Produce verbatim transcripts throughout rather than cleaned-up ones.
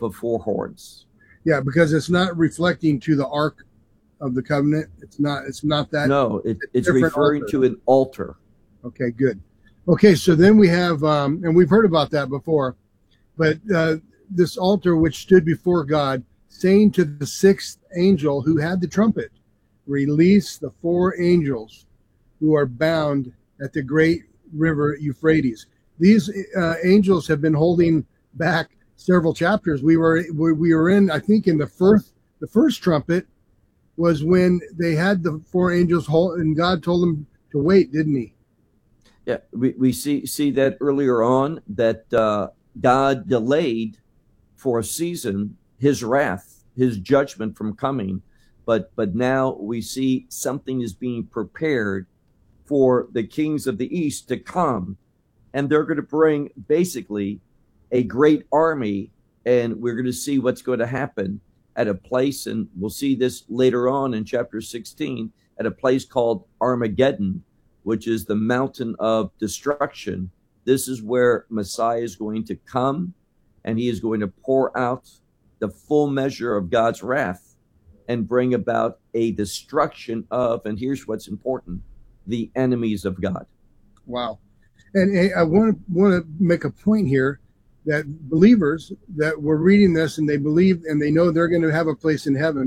of four horns. Yeah, because it's not reflecting to the Ark of the Covenant. It's not. It's not that. No, it, it's referring altar. to an altar. Okay, good. Okay, so then we have, um, and we've heard about that before, but uh, this altar which stood before God, saying to the sixth angel who had the trumpet, release the four angels who are bound at the great river Euphrates. These uh, angels have been holding back several chapters. We were we were in, I think, in the first the first trumpet was when they had the four angels hold, and God told them to wait, didn't he? Yeah, we, we see see that earlier on, that uh, God delayed for a season his wrath, his judgment from coming. But but now we see something is being prepared for the kings of the east to come. And they're going to bring basically a great army. And we're going to see what's going to happen at a place. And we'll see this later on in chapter sixteen at a place called Armageddon, which is the mountain of destruction. This is where Messiah is going to come, and he is going to pour out the full measure of God's wrath and bring about a destruction of, and here's what's important, the enemies of God. Wow. And, and I want to want to make a point here that believers that were reading this and they believe and they know they're going to have a place in heaven,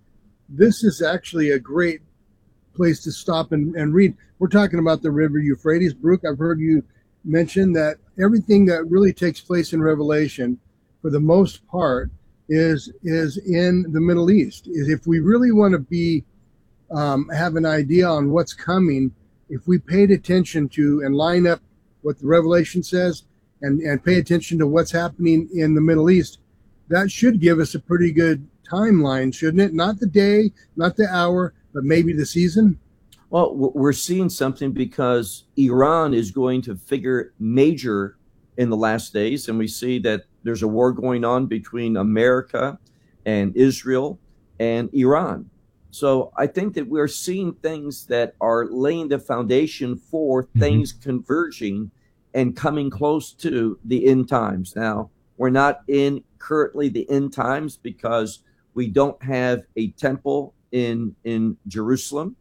this is actually a great place to stop and, and read. We're talking about the river Euphrates. Brooke, I've heard you mention that everything that really takes place in Revelation, for the most part, is is in the Middle East. Is if we really want to be um, have an idea on what's coming, if we paid attention to and line up what the Revelation says and, and pay attention to what's happening in the Middle East, that should give us a pretty good timeline, shouldn't it? Not the day, not the hour, but maybe the season. Well, we're seeing something because Iran is going to figure major in the last days. And we see that there's a war going on between America and Israel and Iran. So I think that we're seeing things that are laying the foundation for mm-hmm. things converging and coming close to the end times. Now, we're not in currently the end times because we don't have a temple in, in Jerusalem.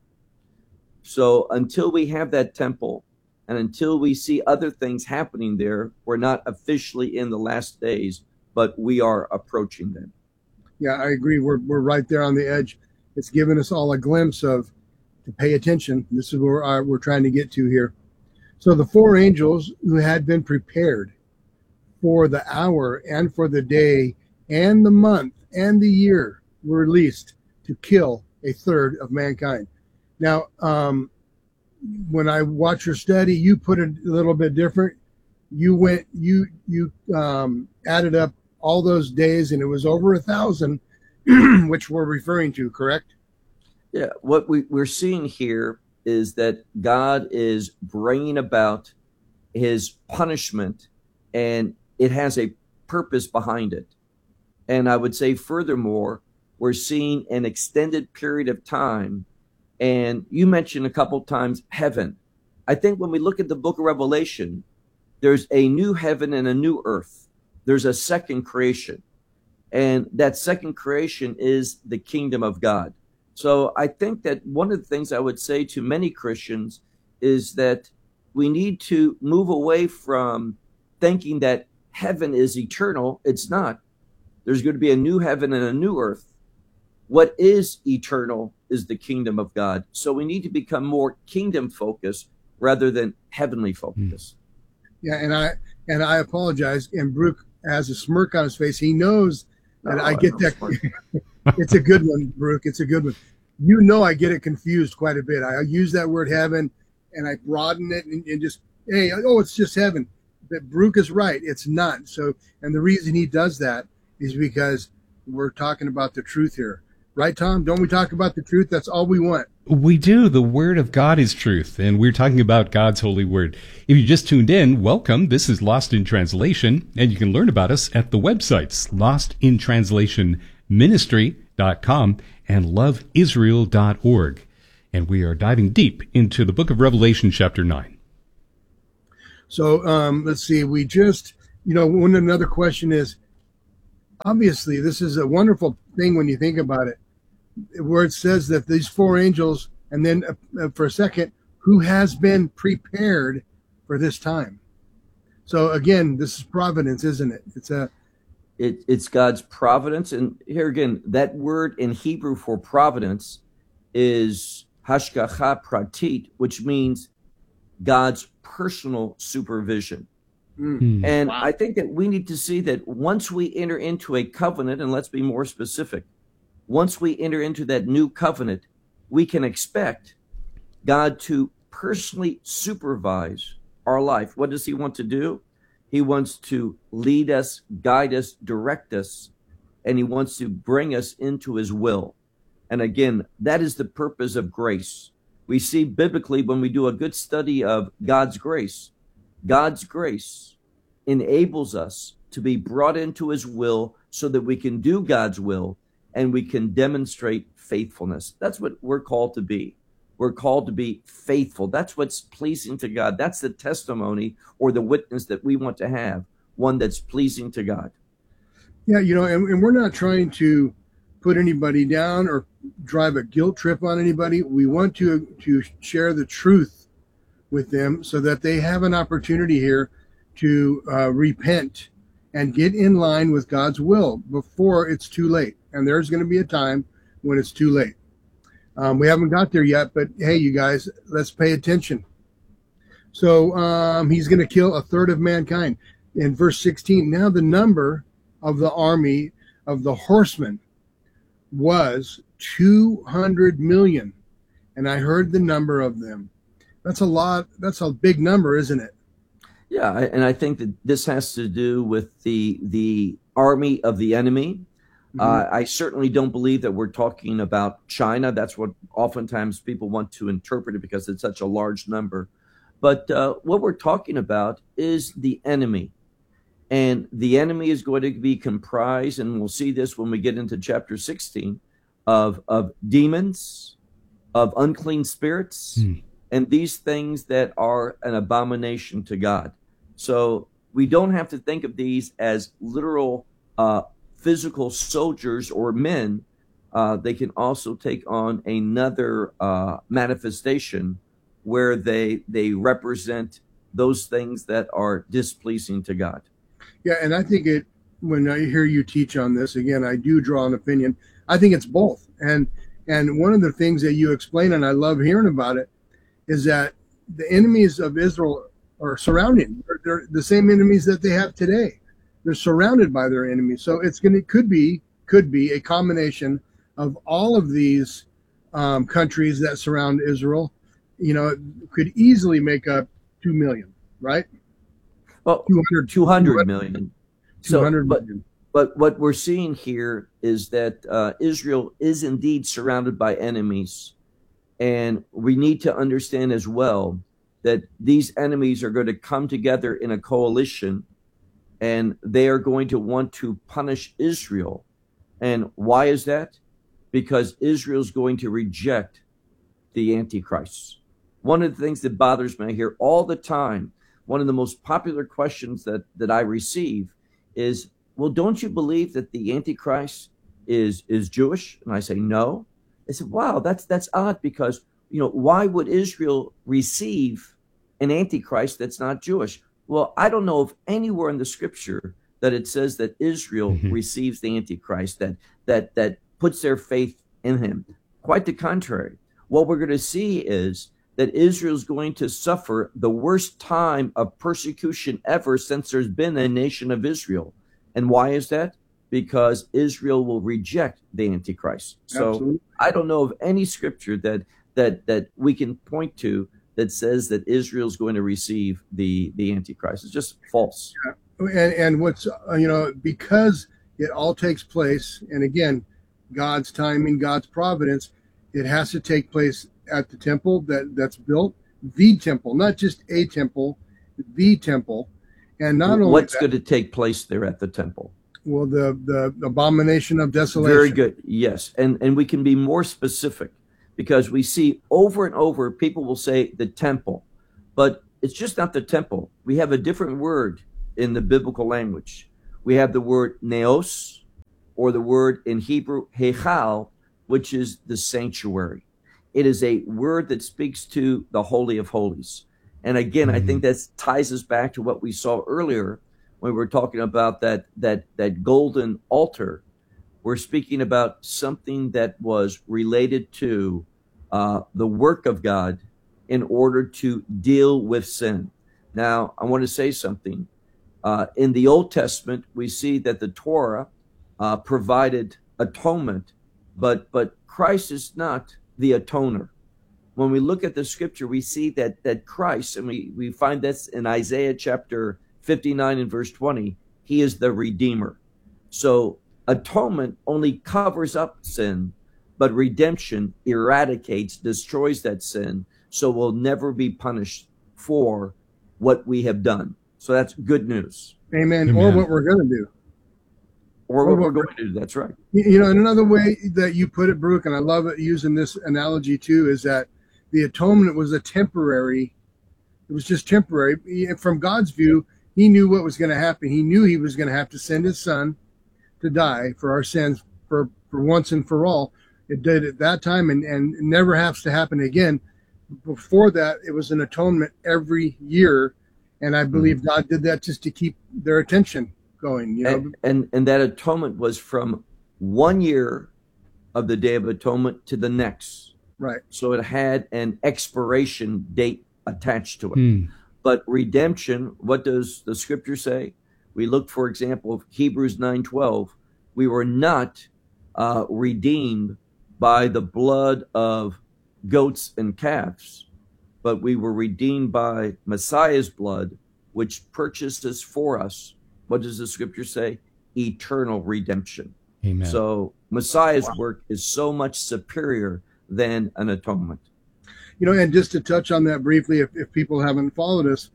So until we have that temple and until we see other things happening there, we're not officially in the last days, but we are approaching them. Yeah, I agree. We're we're right there on the edge. It's given us all a glimpse of to pay attention. This is where our, we're trying to get to here. So the four angels who had been prepared for the hour and for the day and the month and the year were released to kill a third of mankind. Now, um, when I watch your study, you put it a little bit different. You went, you you um, added up all those days, and it was over a thousand, which we're referring to, correct? Yeah. What we, we're seeing here is that God is bringing about his punishment, and it has a purpose behind it. And I would say, furthermore, we're seeing an extended period of time. And you mentioned a couple times heaven. I think when we look at the book of Revelation, there's a new heaven and a new earth. There's a second creation. And that second creation is the kingdom of God. So I think that one of the things I would say to many Christians is that we need to move away from thinking that heaven is eternal. It's not. There's going to be a new heaven and a new earth. What is eternal is the kingdom of God. So we need to become more kingdom focused rather than heavenly focused. Yeah, and I and I apologize. And Brooke has a smirk on his face. He knows that No, I get I that. It's a good one, Brooke. It's a good one. You know, I get it confused quite a bit. I use that word heaven and I broaden it and, and just, hey, oh, it's just heaven. But Brooke is right. It's not. So, and the reason he does that is because we're talking about the truth here. Right, Tom? Don't we talk about the truth? That's all we want. We do. The Word of God is truth, and we're talking about God's holy Word. If you just tuned in, welcome. This is Lost in Translation, and you can learn about us at the websites lost in translation ministry dot com and love israel dot org. And we are diving deep into the book of Revelation, chapter nine. So um, let's see. We just, you know, one another question is, obviously, this is a wonderful thing when you think about it, where it says that these four angels, and then uh, for a second, who has been prepared for this time. So again, this is providence, isn't it? It's a It, it's God's providence. And here again, that word in Hebrew for providence is hashgacha pratit, which means God's personal supervision. mm, And Wow. I think that we need to see that once we enter into a covenant, and let's be more specific, once we enter into that new covenant, we can expect God to personally supervise our life. What does he want to do? He wants to lead us, guide us, direct us, and he wants to bring us into his will. And again, that is the purpose of grace. We see biblically when we do a good study of God's grace, God's grace enables us to be brought into his will so that we can do God's will and we can demonstrate faithfulness. That's what we're called to be. We're called to be faithful. That's what's pleasing to God. That's the testimony or the witness that we want to have, one that's pleasing to God. yeah, you know, and, and we're not trying to put anybody down or drive a guilt trip on anybody. We want to to share the truth with them so that they have an opportunity here to uh, repent and get in line with God's will before it's too late. And there's going to be a time when it's too late. Um, we haven't got there yet, but hey, you guys, let's pay attention. So um, he's going to kill a third of mankind. In verse sixteen, now the number of the army of the horsemen was two hundred million. And I heard the number of them. That's a lot. That's a big number, isn't it? Yeah, I- and I think that this has to do with the the army of the enemy. Uh, I certainly don't believe that we're talking about China. That's what oftentimes people want to interpret it because it's such a large number. But uh, what we're talking about is the enemy. And the enemy is going to be comprised, and we'll see this when we get into chapter sixteen, of, of demons, of unclean spirits, Hmm. and these things that are an abomination to God. So we don't have to think of these as literal uh, physical soldiers or men. Uh, they can also take on another uh, manifestation where they they represent those things that are displeasing to God. Yeah, and I think it, when I hear you teach on this, again, I do draw an opinion. I think it's both. And and one of the things that you explain, and I love hearing about it, is that the enemies of Israel are surrounding. They're, they're the same enemies that they have today. They're surrounded by their enemies. So it's going to, could be, could be a combination of all of these um, countries that surround Israel. You know, it could easily make up two million, right? Well, two hundred, two hundred million. two hundred but, million. but what we're seeing here is that uh, Israel is indeed surrounded by enemies. And we need to understand as well that these enemies are going to come together in a coalition, and they are going to want to punish Israel. And why is that? Because Israel's going to reject the Antichrist. One of the things that bothers me, I hear all the time, one of the most popular questions that, that I receive is, well, don't you believe that the Antichrist is, is Jewish? And I say, no. I said, wow, that's, that's odd because, you know, why would Israel receive an Antichrist that's not Jewish? Well, I don't know of anywhere in the scripture that it says that Israel Mhm. receives the Antichrist, that that that puts their faith in him. Quite the contrary. What we're going to see is that Israel is going to suffer the worst time of persecution ever since there's been a nation of Israel. And why is that? Because Israel will reject the Antichrist. So Absolutely. I don't know of any scripture that that that we can point to that says that Israel's going to receive the the Antichrist. It's just false. And, and what's, uh, you know, because it all takes place, and again, God's timing, God's providence, it has to take place at the temple that, that's built, the temple, not just a temple, the temple. And not only What's that, going to take place there at the temple? well, the, the abomination of desolation. Very good. Yes. And and we can be more specific because we see over and over people will say the temple, but it's just not the temple. We have a different word in the biblical language. We have the word neos, or the word in Hebrew, heichal, which is the sanctuary. It is a word that speaks to the Holy of Holies. And again, mm-hmm. I think that ties us back to what we saw earlier when we were talking about that, that, that golden altar. We're speaking about something that was related to uh, the work of God in order to deal with sin. Now, I want to say something. Uh, in the Old Testament, we see that the Torah uh, provided atonement, but but Christ is not the atoner. When we look at the scripture, we see that that Christ, and we, we find this in Isaiah chapter fifty-nine and verse twenty, he is the Redeemer. So atonement only covers up sin, but redemption eradicates, destroys that sin, so we'll never be punished for what we have done. So that's good news. Amen. Amen. Or what we're going to do. Or what we're going to do. That's right. You know, and another way that you put it, Brooke, and I love it using this analogy too, is that the atonement was a temporary, it was just temporary. From God's view, he knew what was going to happen. He knew he was going to have to send his son to die for our sins for, for once and for all. It did at that time, and, and it never has to happen again. Before that, it was an atonement every year. And I believe mm-hmm. God did that just to keep their attention going. You know? and, and and that atonement was from one year of the Day of Atonement to the next. Right. So it had an expiration date attached to it. Mm. But redemption, what does the scripture say? We look, for example, of Hebrews nine twelve. We were not uh, redeemed by the blood of goats and calves, but we were redeemed by Messiah's blood, which purchased us for us. What does the scripture say? Eternal redemption. Amen. So Messiah's wow. work is so much superior than an atonement. You know, and just to touch on that briefly, if, if people haven't followed us,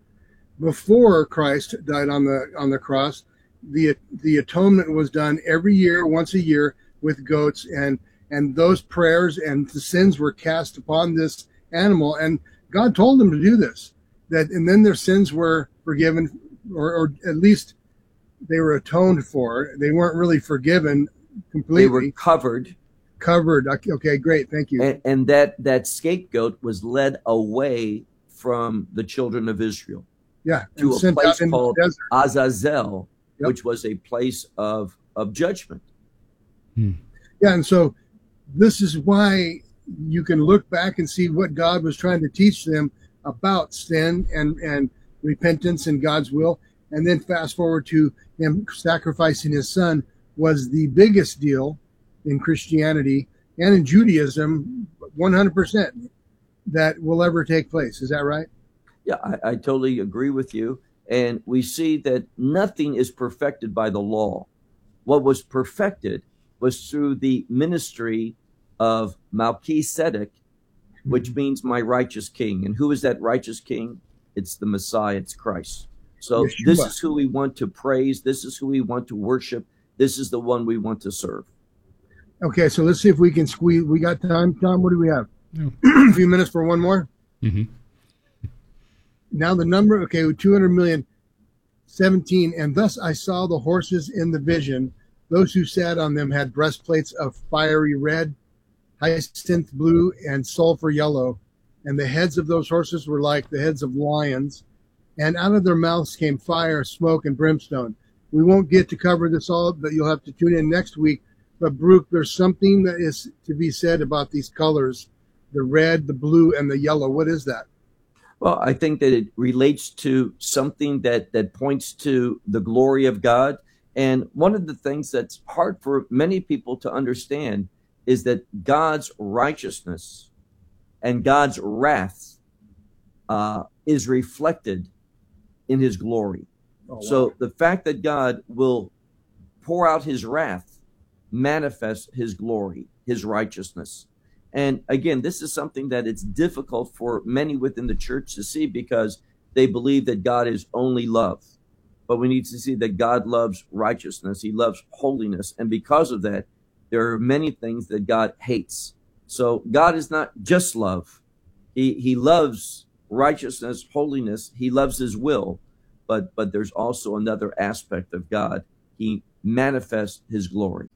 before Christ died on the on the cross, the the atonement was done every year, once a year, with goats, and and those prayers and the sins were cast upon this animal, and God told them to do this, that, and then their sins were forgiven, or, or at least they were atoned for. They weren't really forgiven completely. They were covered. Covered. Okay, great. Thank you. And, and that, that scapegoat was led away from the children of Israel. Yeah. To a place called Azazel, yep. which was a place of, of judgment. Hmm. Yeah, and so this is why you can look back and see what God was trying to teach them about sin and, and repentance and God's will. And then fast forward to him sacrificing his son was the biggest deal in Christianity and in Judaism, one hundred percent that will ever take place. Is that right? Yeah, I, I totally agree with you. And we see that nothing is perfected by the law. What was perfected was through the ministry of Melchizedek, which means my righteous king. And who is that righteous king? It's the Messiah, it's Christ. So Yeshua. This is who we want to praise. This is who we want to worship. This is the one we want to serve. Okay, so let's see if we can squeeze. We got time, Tom? What do we have? No. A few minutes for one more? Mm-hmm. Now the number, okay, two hundred million, seventeen. And thus I saw the horses in the vision. Those who sat on them had breastplates of fiery red, hyacinth blue, and sulfur yellow. And the heads of those horses were like the heads of lions. And out of their mouths came fire, smoke, and brimstone. We won't get to cover this all, but you'll have to tune in next week. But Brooke, there's something that is to be said about these colors, the red, the blue, and the yellow. What is that? Well, I think that it relates to something that, that points to the glory of God. And one of the things that's hard for many people to understand is that God's righteousness and God's wrath uh, is reflected in his glory. Oh, wow. So the fact that God will pour out his wrath manifests his glory, his righteousness. And again, this is something that it's difficult for many within the church to see because they believe that God is only love. But we need to see that God loves righteousness. He loves holiness. And because of that, there are many things that God hates. So God is not just love. He, he loves righteousness, holiness. He loves his will. But, but there's also another aspect of God. He manifests his glory.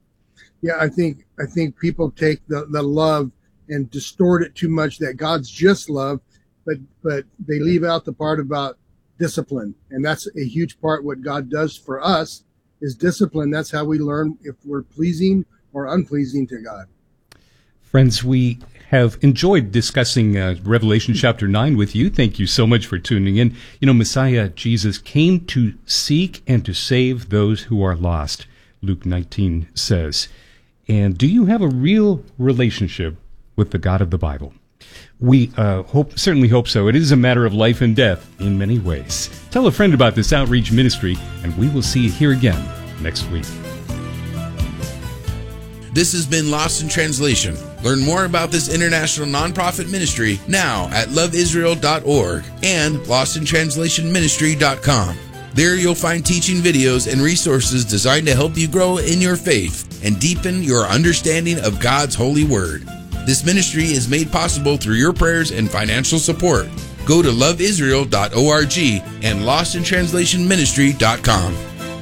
Yeah, I think I think people take the, the love and distort it too much, that God's just love, but but they leave out the part about discipline. And that's a huge part. What God does for us is discipline. That's how we learn if we're pleasing or unpleasing to God. Friends, we have enjoyed discussing uh, Revelation chapter nine with you. Thank you so much for tuning in. You know, Messiah Jesus came to seek and to save those who are lost, Luke nineteen says. And do you have a real relationship with the God of the Bible? We uh, hope, certainly hope so. It is a matter of life and death in many ways. Tell a friend about this outreach ministry, and we will see you here again next week. This has been Lost in Translation. Learn more about this international nonprofit ministry now at love israel dot org and lost in translation ministry dot com. There you'll find teaching videos and resources designed to help you grow in your faith and deepen your understanding of God's holy word. This ministry is made possible through your prayers and financial support. Go to love israel dot org and lost in translation ministry dot com.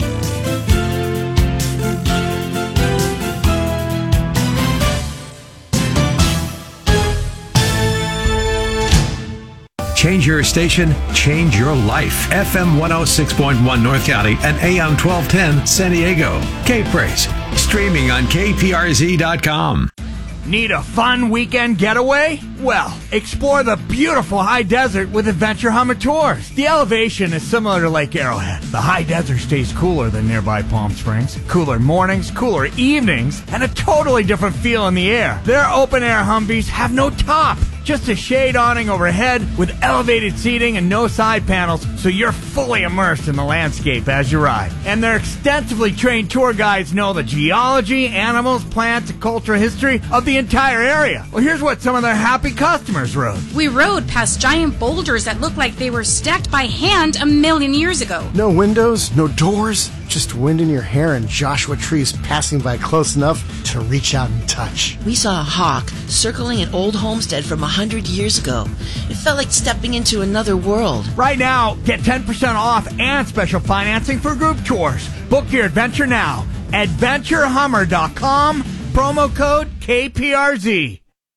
Change your station, change your life. F M one oh six point one North County and A M twelve ten San Diego. K-Praise, streaming on K P R Z dot com. Need a fun weekend getaway? Well, explore the beautiful high desert with Adventure Hummer Tours. The elevation is similar to Lake Arrowhead. The high desert stays cooler than nearby Palm Springs. Cooler mornings, cooler evenings, and a totally different feel in the air. Their open-air Humvees have no top, just a shade awning overhead with elevated seating and no side panels, so you're fully immersed in the landscape as you ride. And their extensively trained tour guides know the geology, animals, plants, and cultural history of the entire area. Well, here's what some of their happy customers rode. We rode past giant boulders that looked like they were stacked by hand a million years ago. No windows, no doors, just wind in your hair and Joshua trees passing by close enough to reach out and touch. We saw a hawk circling an old homestead from a hundred years ago. It felt like stepping into another world. Right now, get ten percent off and special financing for group tours. Book your adventure now. adventure hummer dot com, promo code K P R Z.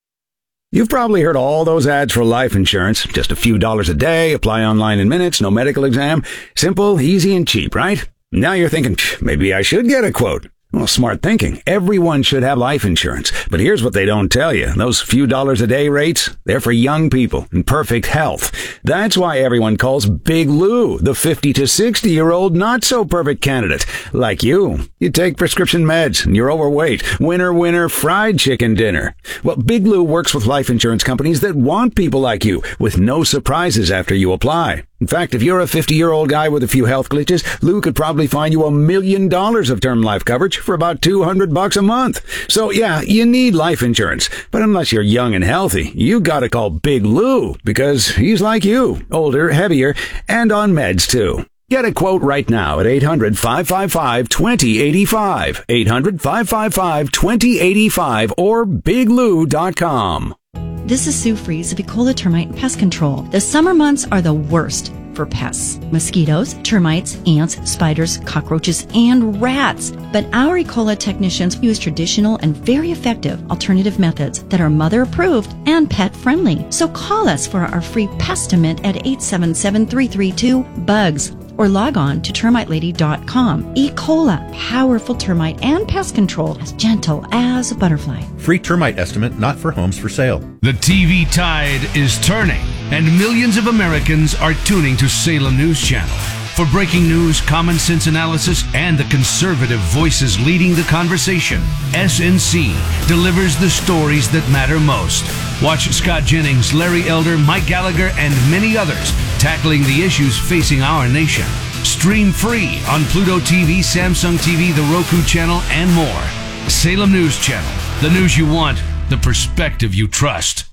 You've probably heard all those ads for life insurance. Just a few dollars a day, apply online in minutes, no medical exam. Simple, easy, and cheap, right? Now you're thinking, maybe I should get a quote. Well, smart thinking. Everyone should have life insurance. But here's what they don't tell you. Those few dollars a day rates, they're for young people in perfect health. That's why everyone calls Big Lou the fifty to sixty year old not so perfect candidate. Like you. You take prescription meds and you're overweight. Winner, winner, fried chicken dinner. Well, Big Lou works with life insurance companies that want people like you with no surprises after you apply. In fact, if you're a fifty-year-old guy with a few health glitches, Lou could probably find you a million dollars of term life coverage for about two hundred bucks a month. So yeah, you need life insurance. But unless you're young and healthy, you gotta call Big Lou because he's like you, older, heavier, and on meds too. Get a quote right now at eight hundred, five five five, two zero eight five, eight hundred, five five five, two zero eight five or big lou dot com. This is Sue Fries of Ecola Termite and Pest Control. The summer months are the worst for pests. Mosquitoes, termites, ants, spiders, cockroaches, and rats. But our Ecola technicians use traditional and very effective alternative methods that are mother approved and pet friendly. So call us for our free Pestimate at eight seven seven, three three two, BUGS or log on to termite lady dot com. Ecola, powerful termite and pest control, as gentle as a butterfly. Free termite estimate not for homes for sale. The T V tide is turning, and millions of Americans are tuning to Salem News Channel. For breaking news, common sense analysis, and the conservative voices leading the conversation, S N C delivers the stories that matter most. Watch Scott Jennings, Larry Elder, Mike Gallagher, and many others tackling the issues facing our nation. Stream free on Pluto T V, Samsung T V, the Roku channel, and more. Salem News Channel. The news you want, the perspective you trust.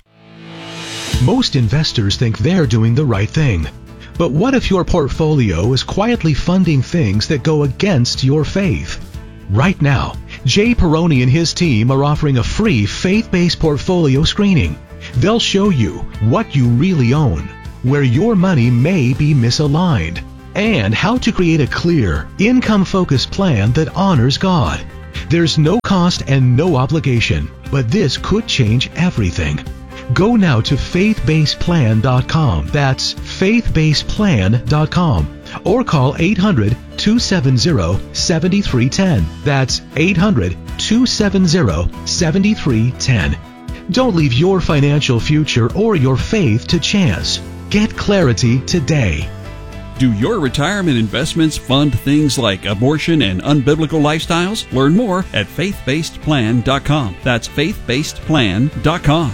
Most investors think they're doing the right thing. But what if your portfolio is quietly funding things that go against your faith? Right now, Jay Peroni and his team are offering a free faith-based portfolio screening. They'll show you what you really own, where your money may be misaligned, and how to create a clear, income-focused plan that honors God. There's no cost and no obligation, but this could change everything. Go now to faith based plan dot com. That's faith based plan dot com. Or call eight hundred, two seven zero, seven three one zero. That's eight hundred, two seven zero, seven three one zero. Don't leave your financial future or your faith to chance. Get clarity today. Do your retirement investments fund things like abortion and unbiblical lifestyles? Learn more at faith based plan dot com. That's faith based plan dot com.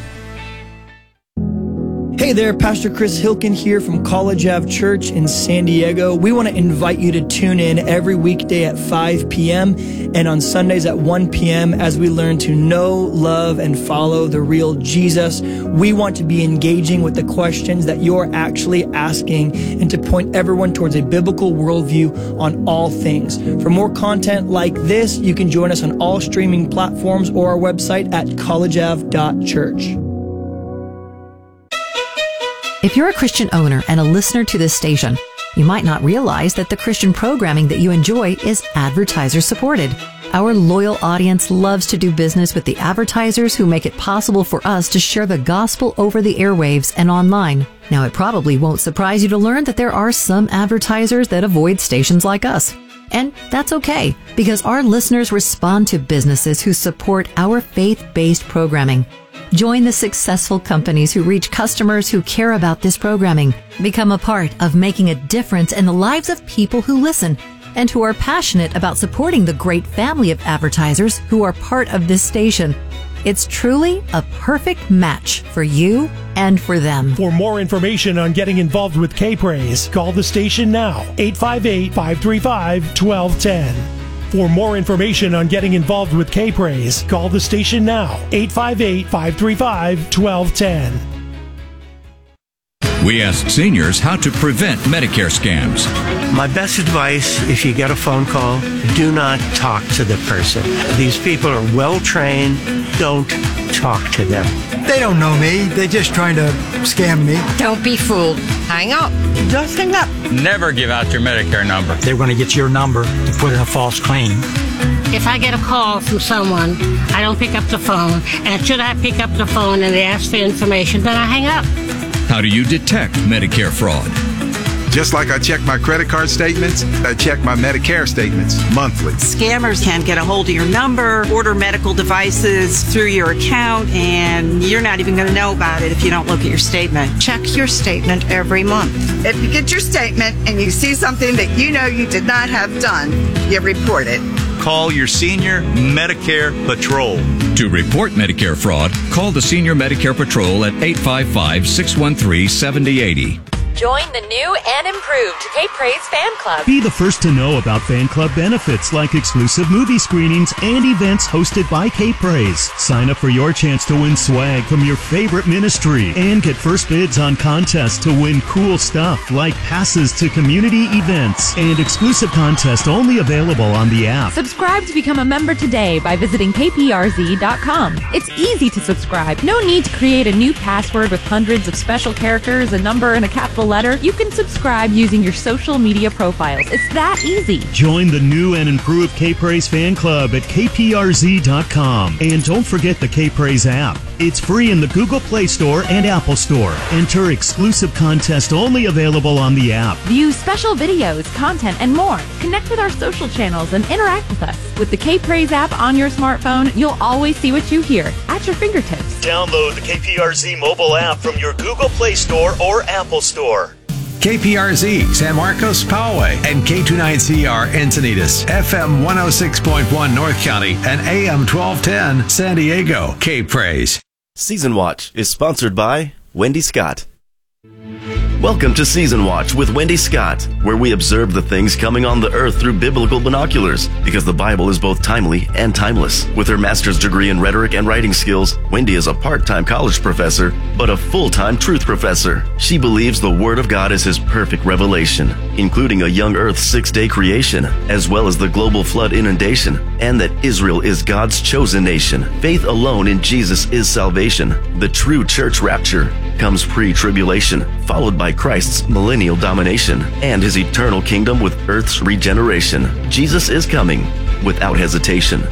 Hey there, Pastor Chris Hilkin here from College Ave Church in San Diego. We want to invite you to tune in every weekday at five p.m. and on Sundays at one p.m. as we learn to know, love, and follow the real Jesus. We want to be engaging with the questions that you're actually asking and to point everyone towards a biblical worldview on all things. For more content like this, you can join us on all streaming platforms or our website at college ave dot church. If you're a Christian owner and a listener to this station, you might not realize that the Christian programming that you enjoy is advertiser supported. Our loyal audience loves to do business with the advertisers who make it possible for us to share the gospel over the airwaves and online. Now, it probably won't surprise you to learn that there are some advertisers that avoid stations like us. And that's okay, because our listeners respond to businesses who support our faith-based programming. Join the successful companies who reach customers who care about this programming. Become a part of making a difference in the lives of people who listen and who are passionate about supporting the great family of advertisers who are part of this station. It's truly a perfect match for you and for them. For more information on getting involved with K-Praise, call the station now, eight five eight, five three five, one two one zero. For more information on getting involved with K-Praise, call the station now, eight five eight, five three five, one two one zero. We ask seniors how to prevent Medicare scams. My best advice, if you get a phone call, do not talk to the person. These people are well trained. Don't talk to them. They don't know me. They're just trying to scam me. Don't be fooled. Hang up. Just hang up. Never give out your Medicare number. They're going to get your number to put in a false claim. If I get a call from someone, I don't pick up the phone. And should I pick up the phone and they ask for information, then I hang up. How do you detect Medicare fraud? Just like I check my credit card statements, I check my Medicare statements monthly. Scammers can get a hold of your number, order medical devices through your account, and you're not even going to know about it if you don't look at your statement. Check your statement every month. If you get your statement and you see something that you know you did not have done, you report it. Call your Senior Medicare Patrol. To report Medicare fraud, call the Senior Medicare Patrol at eight five five, six one three, seven zero eight zero. Join the new and improved K-Praise Fan Club. Be the first to know about fan club benefits like exclusive movie screenings and events hosted by K-Praise. Sign up for your chance to win swag from your favorite ministry and get first bids on contests to win cool stuff like passes to community events and exclusive contests only available on the app. Subscribe to become a member today by visiting K P R Z dot com. It's easy to subscribe. No need to create a new password with hundreds of special characters, a number, and a capital letter. You can subscribe using your social media profiles. It's that easy. Join the new and improved K-Praise fan club at K P R Z dot com. And don't forget the K-Praise app. It's free in the Google Play Store and Apple Store. Enter exclusive contest only available on the app. View special videos, content, and more. Connect with our social channels and interact with us. With the K-Praise app on your smartphone, you'll always see what you hear at your fingertips. Download the K P R Z mobile app from your Google Play Store or Apple Store. K P R Z, San Marcos, Poway, and K twenty-nine C R, Encinitas, F M one oh six point one, North County, and A M twelve ten, San Diego. K-Praise. Season Watch is sponsored by Wendy Scott. Welcome to Season Watch with Wendy Scott, where we observe the things coming on the earth through biblical binoculars, because the Bible is both timely and timeless. With her master's degree in rhetoric and writing skills, Wendy is a part-time college professor, but a full-time truth professor. She believes the Word of God is His perfect revelation, including a young earth's six-day creation, as well as the global flood inundation, and that Israel is God's chosen nation. Faith alone in Jesus is salvation. The true church rapture comes pre-tribulation, followed by Christ's millennial domination and His eternal kingdom with earth's regeneration. Jesus is coming without hesitation.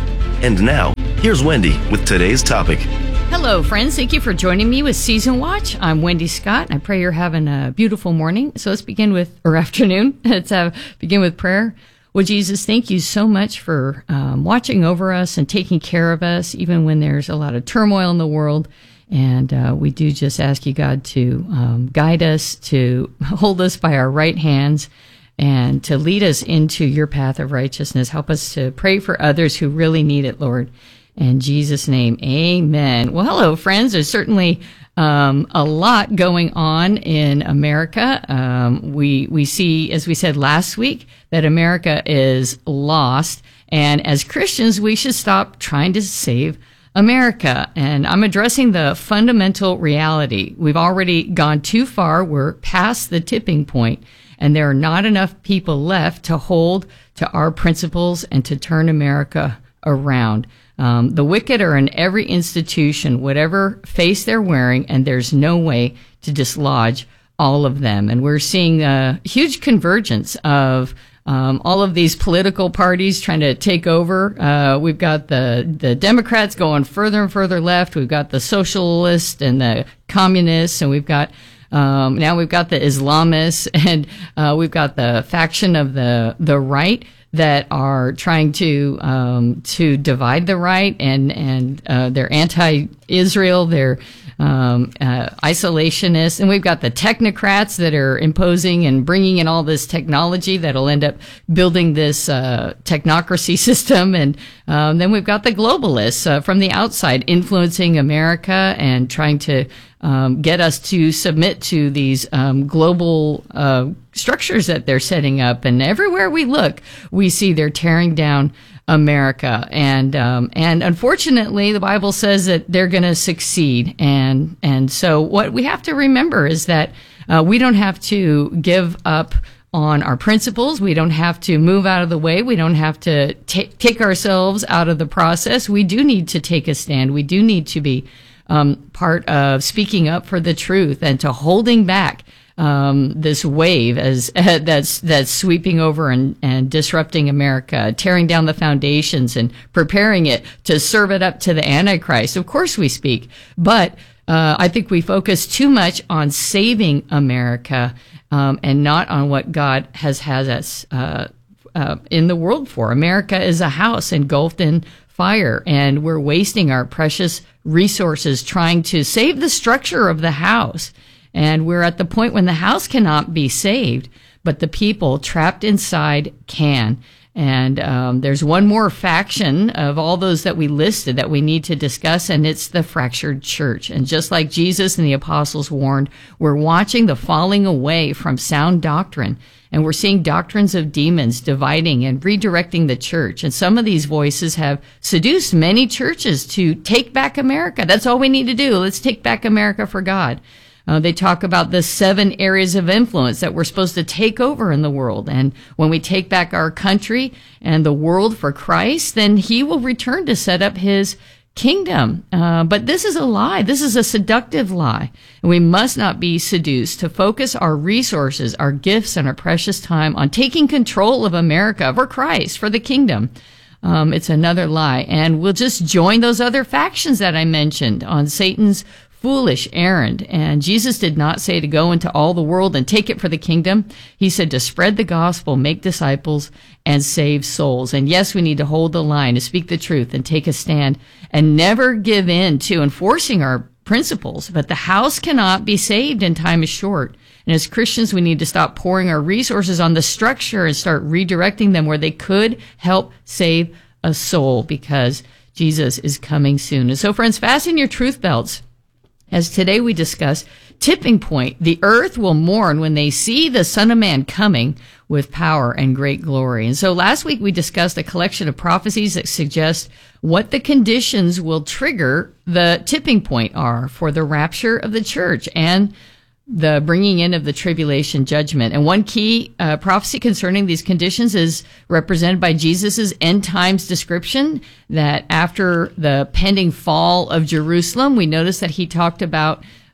And now, here's Wendy with today's topic. Hello, friends. Thank you for joining me with Season Watch. I'm Wendy Scott, and I pray you're having a beautiful morning. So let's begin with, or afternoon. Let's have, begin with prayer. Well, Jesus, thank you so much for um, watching over us and taking care of us, even when there's a lot of turmoil in the world. And uh, we do just ask you, God, to um, guide us, to hold us by our right hands, and to lead us into your path of righteousness. Help us to pray for others who really need it, Lord. In Jesus' name, amen. Well, hello, friends. There's certainly um, a lot going on in America. Um, we we see, as we said last week, that America is lost. And as Christians, we should stop trying to save America. And I'm addressing the fundamental reality. We've already gone too far. We're past the tipping point, and there are not enough people left to hold to our principles and to turn America around. Um, the wicked are in every institution, whatever face they're wearing, and there's no way to dislodge all of them. And we're seeing a huge convergence of um, all of these political parties trying to take over. Uh, we've got the, the Democrats going further and further left. We've got the socialists and the communists, and we've got um, now we've got the Islamists, and uh, we've got the faction of the the right that are trying to um, to divide the right, and and uh, they're anti-Israel, they're um, uh, isolationists, and we've got the technocrats that are imposing and bringing in all this technology that'll end up building this uh, technocracy system, and um, then we've got the globalists uh, from the outside influencing America and trying to Um, get us to submit to these um, global uh, structures that they're setting up. And everywhere we look, we see they're tearing down America. And um, and unfortunately, the Bible says that they're going to succeed. And and so what we have to remember is that uh, we don't have to give up on our principles. We don't have to move out of the way. We don't have to t- take ourselves out of the process. We do need to take a stand. We do need to be Um, part of speaking up for the truth and to holding back um, this wave as uh, that's that's sweeping over and, and disrupting America, tearing down the foundations and preparing it to serve it up to the Antichrist. Of course we speak, but uh, I think we focus too much on saving America um, and not on what God has has us uh, uh, in the world for. America is a house engulfed in fire, and we're wasting our precious resources trying to save the structure of the house. And we're at the point when the house cannot be saved, but the people trapped inside can. And um, there's one more faction of all those that we listed that we need to discuss, and it's the fractured church. And just like Jesus and the apostles warned, we're watching the falling away from sound doctrine. And we're seeing doctrines of demons dividing and redirecting the church. And some of these voices have seduced many churches to take back America. That's all we need to do. Let's take back America for God. Uh, they talk about the seven areas of influence that we're supposed to take over in the world. And when we take back our country and the world for Christ, then he will return to set up his kingdom. Uh, but this is a lie. This is a seductive lie. And we must not be seduced to focus our resources, our gifts, and our precious time on taking control of America for Christ, for the kingdom. Um, it's another lie. And we'll just join those other factions that I mentioned on Satan's foolish errand. And Jesus did not say to go into all the world and take it for the kingdom. He said to spread the gospel, make disciples, and save souls. And yes, we need to hold the line, to speak the truth and take a stand and never give in to enforcing our principles. But the house cannot be saved and time is short. And as Christians, we need to stop pouring our resources on the structure and start redirecting them where they could help save a soul, because Jesus is coming soon. And so, friends, fasten your truth belts. As today we discuss tipping point, the earth will mourn when they see the Son of Man coming with power and great glory. And so last week we discussed a collection of prophecies that suggest what the conditions will trigger the tipping point are for the rapture of the church and the bringing in of the tribulation judgment. And one key uh, prophecy concerning these conditions is represented by Jesus's end times description, that after the pending fall of Jerusalem, we notice that he talked about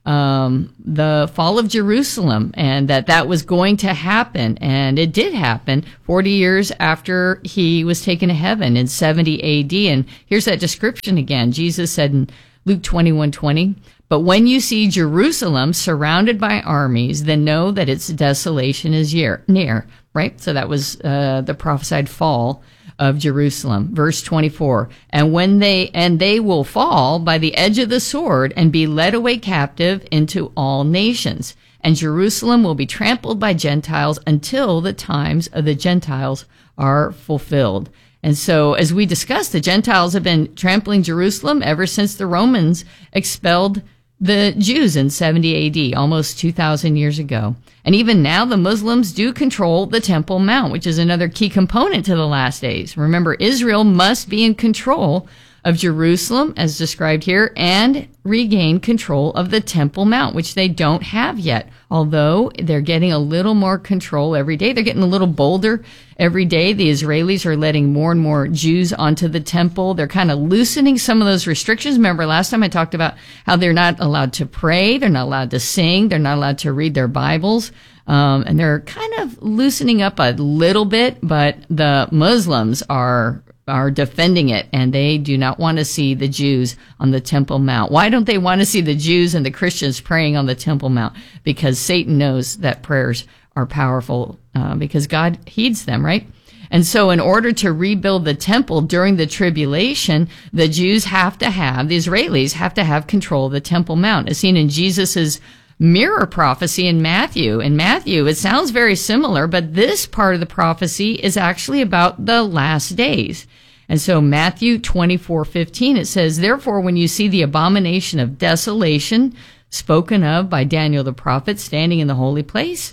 um, the fall of Jerusalem, and that that was going to happen. And it did happen forty years after he was taken to heaven in seventy A D. And here's that description again. Jesus said in Luke twenty-one twenty, "But when you see Jerusalem surrounded by armies, then know that its desolation is year, near." Right? So that was uh, the prophesied fall of Jerusalem. Verse twenty-four, "And when they, and they will fall by the edge of the sword and be led away captive into all nations. And Jerusalem will be trampled by Gentiles until the times of the Gentiles are fulfilled." And so, as we discussed, the Gentiles have been trampling Jerusalem ever since the Romans expelled the Jews in seventy A D, almost two thousand years ago. And even now, the Muslims do control the Temple Mount, which is another key component to the last days. Remember, Israel must be in control of Jerusalem, as described here, and regain control of the Temple Mount, which they don't have yet. Although they're getting a little more control every day. They're getting a little bolder every day. The Israelis are letting more and more Jews onto the temple. They're kind of loosening some of those restrictions. Remember, last time I talked about how they're not allowed to pray. They're not allowed to sing. They're not allowed to read their Bibles. Um, and they're kind of loosening up a little bit, but the Muslims are are defending it, and they do not want to see the Jews on the Temple Mount. Why don't they want to see the Jews and the Christians praying on the Temple Mount? Because Satan knows that prayers are powerful, uh, because God heeds them, right? And so in order to rebuild the temple during the tribulation, the Jews have to have, the Israelis have to have control of the Temple Mount, as seen in Jesus's mirror prophecy in Matthew. In Matthew, it sounds very similar, but this part of the prophecy is actually about the last days. And so Matthew twenty-four fifteen, it says, "Therefore, when you see the abomination of desolation spoken of by Daniel the prophet standing in the holy place,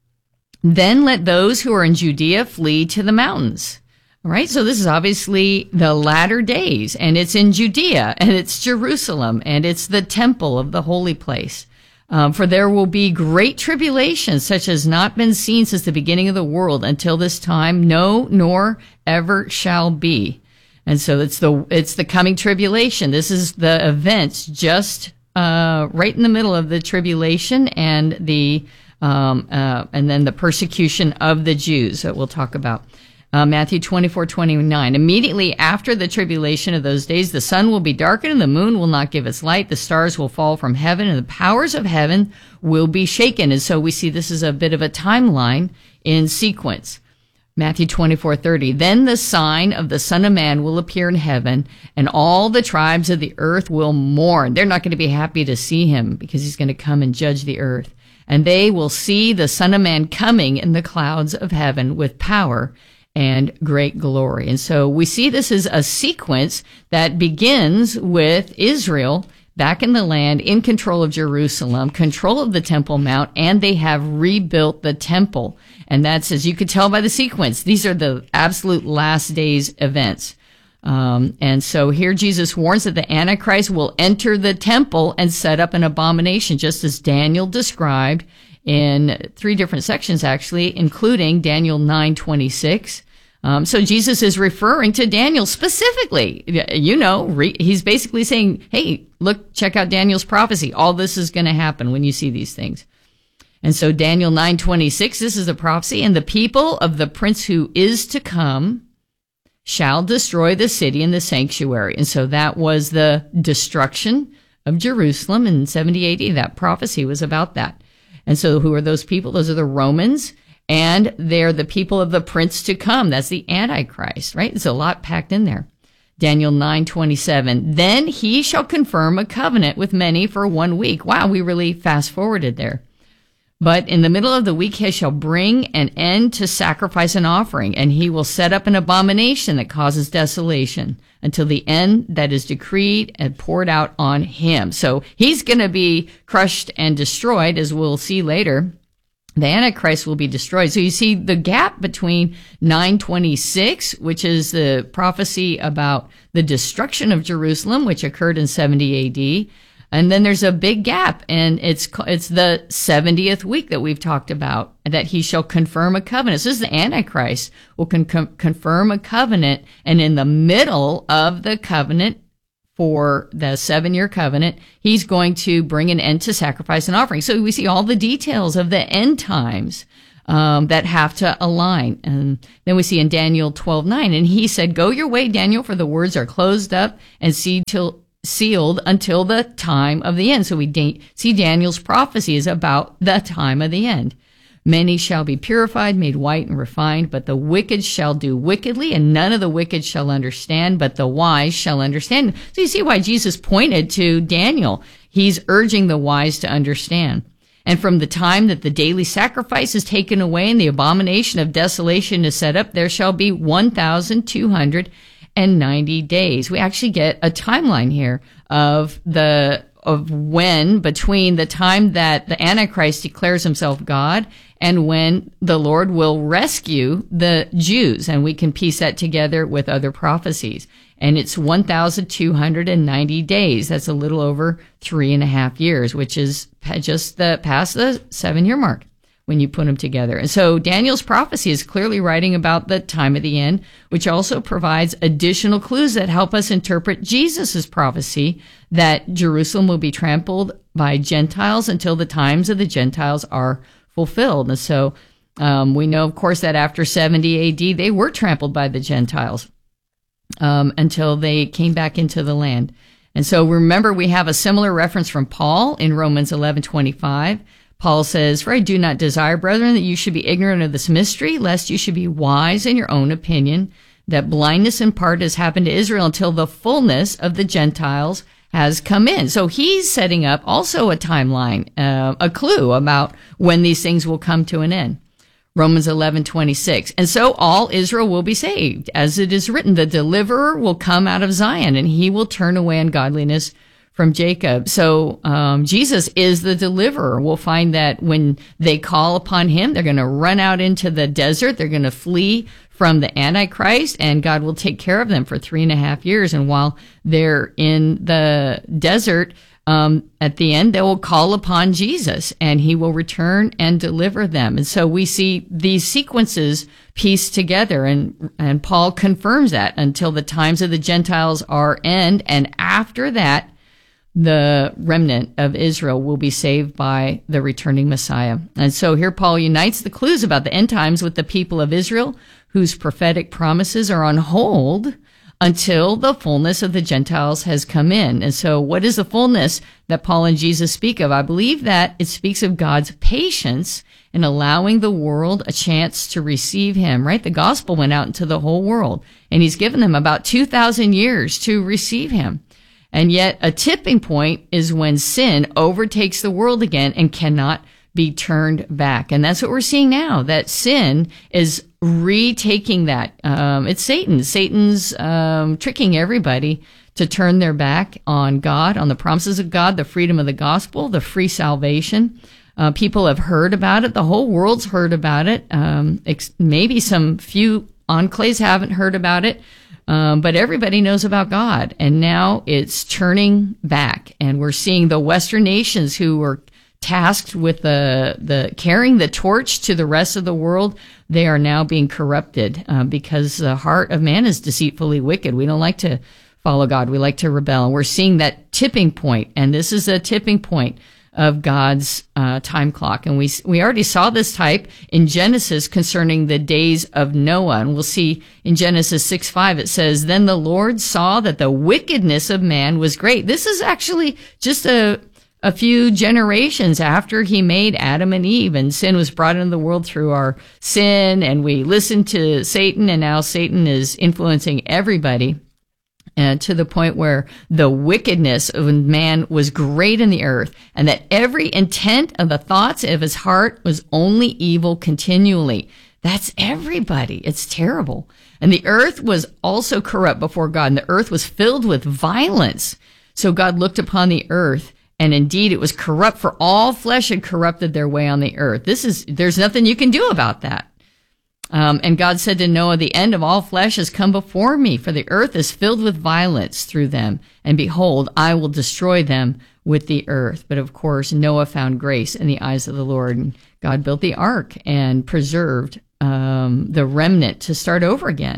then let those who are in Judea flee to the mountains." All right, so this is obviously the latter days, and it's in Judea, and it's Jerusalem, and it's the temple of the holy place. Um, for there will be great tribulation, such as not been seen since the beginning of the world until this time, no, nor ever shall be. And so it's the it's the coming tribulation. This is the events just uh, right in the middle of the tribulation and the um, uh, and then the persecution of the Jews that we'll talk about. Uh, Matthew twenty-four twenty-nine. "Immediately after the tribulation of those days, the sun will be darkened and the moon will not give its light. The stars will fall from heaven and the powers of heaven will be shaken." And so we see this is a bit of a timeline in sequence. Matthew twenty-four thirty. "Then the sign of the Son of Man will appear in heaven, and all the tribes of the earth will mourn." They're not going to be happy to see him because he's going to come and judge the earth. "And they will see the Son of Man coming in the clouds of heaven with power and great glory." And so we see this as a sequence that begins with Israel back in the land, in control of Jerusalem, control of the Temple Mount, and they have rebuilt the temple. And that's, as you could tell by the sequence, these are the absolute last days events. Um, and so here Jesus warns that the Antichrist will enter the temple and set up an abomination, just as Daniel described in three different sections, actually, including Daniel nine twenty-six. Um, so Jesus is referring to Daniel specifically. You know, re- he's basically saying, hey, look, check out Daniel's prophecy. All this is going to happen when you see these things. And so Daniel nine twenty-six, this is a prophecy. "And the people of the prince who is to come shall destroy the city and the sanctuary." And so that was the destruction of Jerusalem in seventy A D. That prophecy was about that. And so who are those people? Those are the Romans. And they're the people of the prince to come. That's the Antichrist, right? There's a lot packed in there. Daniel nine twenty-seven. "Then he shall confirm a covenant with many for one week." Wow, we really fast forwarded there. "But in the middle of the week he shall bring an end to sacrifice and offering, and he will set up an abomination that causes desolation until the end that is decreed and poured out on him." So he's going to be crushed and destroyed, as we'll see later. The Antichrist will be destroyed. So you see the gap between nine twenty-six, which is the prophecy about the destruction of Jerusalem, which occurred in seventy A D. And then there's a big gap, and it's it's the seventieth week that we've talked about, that he shall confirm a covenant. So this is the Antichrist will con- con- confirm a covenant, and in the middle of the covenant for the seven-year covenant. He's going to bring an end to sacrifice and offering. So we see all the details of the end times um, that have to align. And then we see in Daniel twelve nine, and he said, "Go your way, Daniel, for the words are closed up and sealed till sealed until the time of the end." So we da- see Daniel's prophecy is about the time of the end. "Many shall be purified, made white and refined, but the wicked shall do wickedly, and none of the wicked shall understand, but the wise shall understand." So you see why Jesus pointed to Daniel. He's urging the wise to understand. "And from the time that the daily sacrifice is taken away and the abomination of desolation is set up, there shall be one thousand two hundred ninety days." We actually get a timeline here of the of when between the time that the Antichrist declares himself God and when the Lord will rescue the Jews. And we can piece that together with other prophecies. And it's one thousand two hundred ninety days. That's a little over three and a half years, which is just the past the seven year mark when you put them together. And so Daniel's prophecy is clearly writing about the time of the end, which also provides additional clues that help us interpret Jesus's prophecy that Jerusalem will be trampled by Gentiles until the times of the Gentiles are fulfilled. And so um, we know, of course, that after seventy A D, they were trampled by the Gentiles um, until they came back into the land. And so remember, we have a similar reference from Paul in Romans eleven twenty-five. Paul says, "For I do not desire, brethren, that you should be ignorant of this mystery, lest you should be wise in your own opinion, that blindness in part has happened to Israel until the fullness of the Gentiles has come in." So he's setting up also a timeline, uh, a clue about when these things will come to an end. Romans eleven twenty-six. "And so all Israel will be saved. As it is written, the deliverer will come out of Zion, and he will turn away ungodliness from Jacob." So um, Jesus is the deliverer. We'll find that when they call upon him, they're going to run out into the desert. They're going to flee from the Antichrist, and God will take care of them for three and a half years. And while they're in the desert, um, at the end, they will call upon Jesus, and he will return and deliver them. And so we see these sequences pieced together, and and Paul confirms that until the times of the Gentiles are end, and after that, the remnant of Israel will be saved by the returning Messiah. And so here Paul unites the clues about the end times with the people of Israel, whose prophetic promises are on hold until the fullness of the Gentiles has come in. And so what is the fullness that Paul and Jesus speak of? I believe that it speaks of God's patience in allowing the world a chance to receive him, right? The gospel went out into the whole world, and he's given them about two thousand years to receive him. And yet a tipping point is when sin overtakes the world again and cannot be turned back. And that's what we're seeing now, that sin is retaking that. Um, it's Satan. Satan's um, tricking everybody to turn their back on God, on the promises of God, the freedom of the gospel, the free salvation. Uh, people have heard about it. The whole world's heard about it. Um, ex- maybe some few enclaves haven't heard about it. Um, but everybody knows about God, and now it's turning back, and we're seeing the Western nations who were tasked with the the carrying the torch to the rest of the world. They are now being corrupted uh, because the heart of man is deceitfully wicked. We don't like to follow God; we like to rebel. And we're seeing that tipping point, and this is a tipping point of God's uh, time clock. And we we already saw this type in Genesis concerning the days of Noah. And we'll see in Genesis six five, it says, "Then the Lord saw that the wickedness of man was great." This is actually just a a few generations after he made Adam and Eve, and sin was brought into the world through our sin, and we listened to Satan, and now Satan is influencing everybody. Uh, to the point where the wickedness of man was great in the earth, and that every intent of the thoughts of his heart was only evil continually. That's everybody. It's terrible. And the earth was also corrupt before God, and the earth was filled with violence. So God looked upon the earth, and indeed it was corrupt, for all flesh had corrupted their way on the earth. This is, there's nothing you can do about that. Um, and God said to Noah, "The end of all flesh has come before me, for the earth is filled with violence through them. And behold, I will destroy them with the earth." But of course, Noah found grace in the eyes of the Lord. And God built the ark and preserved um, the remnant to start over again.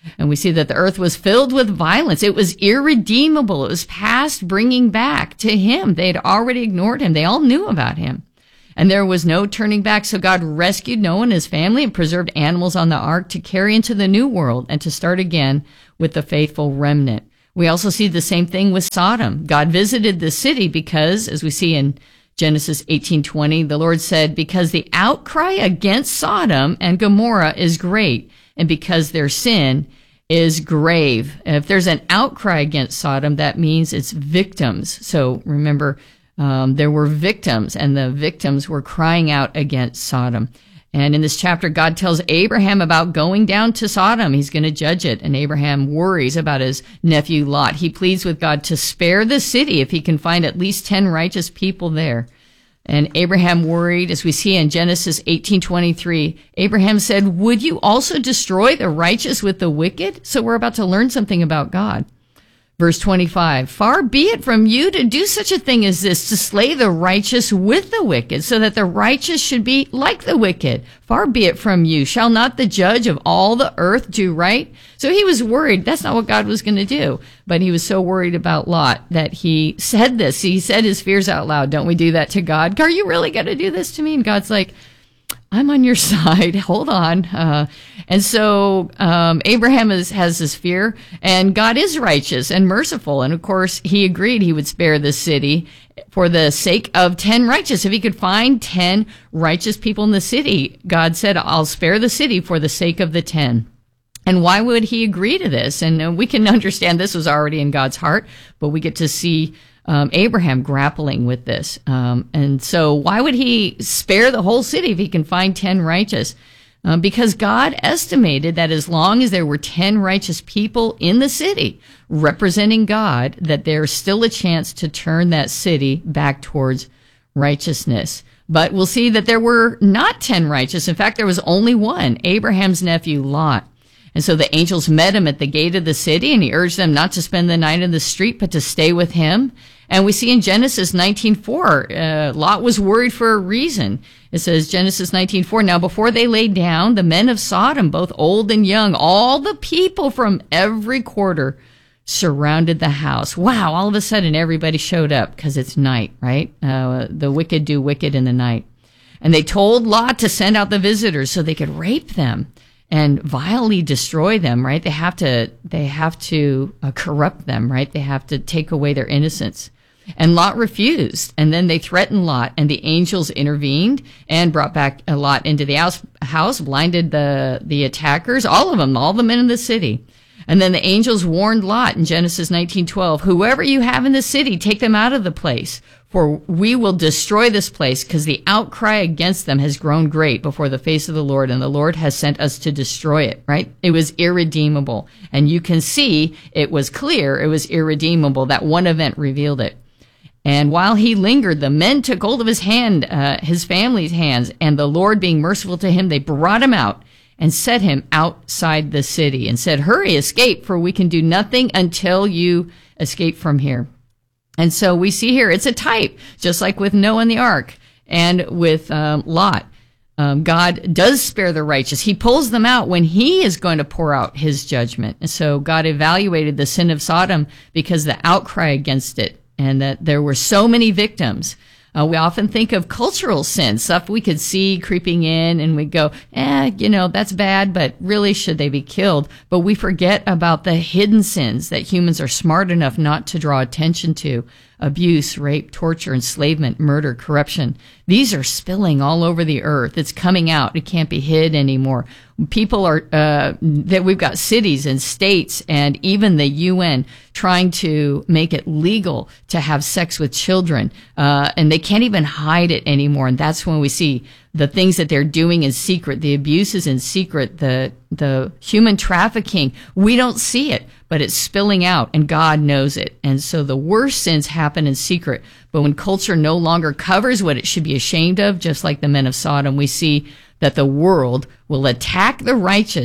And we see that the earth was filled with violence. It was irredeemable. It was past bringing back to him. They had already ignored him. They all knew about him. And there was no turning back. So God rescued Noah and his family and preserved animals on the ark to carry into the new world and to start again with the faithful remnant. We also see the same thing with Sodom. God visited the city because, as we see in Genesis eighteen twenty, the Lord said, because the outcry against Sodom and Gomorrah is great, and because their sin is grave. If there's an outcry against Sodom, that means it's victims. So remember, um, there were victims, and the victims were crying out against Sodom. And in this chapter, God tells Abraham about going down to Sodom. He's going to judge it. And Abraham worries about his nephew Lot. He pleads with God to spare the city if he can find at least ten righteous people there. And Abraham worried, as we see in Genesis eighteen twenty-three, Abraham said, would you also destroy the righteous with the wicked? So we're about to learn something about God. Verse twenty-five, far be it from you to do such a thing as this, to slay the righteous with the wicked, so that the righteous should be like the wicked. Far be it from you. Shall not the judge of all the earth do right? So he was worried. That's not what God was going to do. But he was so worried about Lot that he said this. He said his fears out loud. Don't we do that to God? Are you really going to do this to me? And God's like, I'm on your side. Hold on. Uh, and so um, Abraham is, has this fear, and God is righteous and merciful. And of course, he agreed he would spare the city for the sake of ten righteous. If he could find ten righteous people in the city, God said, I'll spare the city for the sake of the ten. And why would he agree to this? And uh, we can understand this was already in God's heart, but we get to see Um, Abraham grappling with this. Um, and so why would he spare the whole city if he can find ten righteous? Um, because God estimated that as long as there were ten righteous people in the city representing God, that there's still a chance to turn that city back towards righteousness. But we'll see that there were not ten righteous. In fact, there was only one, Abraham's nephew Lot. And so the angels met him at the gate of the city, and he urged them not to spend the night in the street, but to stay with him. And we see in Genesis nineteen four, uh, Lot was worried for a reason. It says, Genesis nineteen four, now before they lay down, the men of Sodom, both old and young, all the people from every quarter surrounded the house. Wow, all of a sudden everybody showed up because it's night, right? Uh, the wicked do wicked in the night. And they told Lot to send out the visitors so they could rape them and vilely destroy them, right? They have to, they have to uh, corrupt them, right? They have to take away their innocence. And Lot refused. And then they threatened Lot, and the angels intervened and brought back Lot into the house, house blinded the, the attackers, all of them, all the men in the city. And then the angels warned Lot in Genesis nineteen twelve, whoever you have in the city, take them out of the place, for we will destroy this place, because the outcry against them has grown great before the face of the Lord, and the Lord has sent us to destroy it, right? It was irredeemable. And you can see it was clear it was irredeemable. That one event revealed it. And while he lingered, the men took hold of his hand, uh, his family's hands, and the Lord being merciful to him, they brought him out and set him outside the city and said, hurry, escape, for we can do nothing until you escape from here. And so we see here, it's a type, just like with Noah and the ark and with um, Lot. Um, God does spare the righteous. He pulls them out when he is going to pour out his judgment. And so God evaluated the sin of Sodom because the outcry against it, and that there were so many victims. Uh, we often think of cultural sins, stuff we could see creeping in, and we go, eh, you know, that's bad, but really should they be killed? But we forget about the hidden sins that humans are smart enough not to draw attention to. Abuse, rape, torture, enslavement, murder, corruption. These are spilling all over the earth. It's coming out. It can't be hid anymore. People are, uh, that we've got cities and states and even the U N trying to make it legal to have sex with children. Uh, and they can't even hide it anymore. And that's when we see the things that they're doing in secret, the abuses in secret, the, the human trafficking. We don't see it, but it's spilling out, and God knows it. And so the worst sins happen in secret. But when culture no longer covers what it should be ashamed of, just like the men of Sodom, we see that the world will attack the righteous